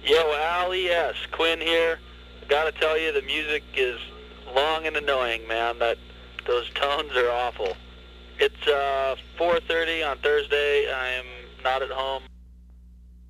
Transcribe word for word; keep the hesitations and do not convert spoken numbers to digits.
Yo, Al E S, Quinn here. Gotta tell you, the music is long and annoying, man. That those tones are awful. It's uh, four thirty on Thursday. I am not at home.